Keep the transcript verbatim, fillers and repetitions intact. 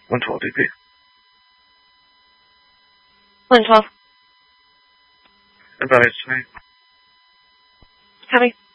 one twelve D P. one twelve. Advise tonight. Copy.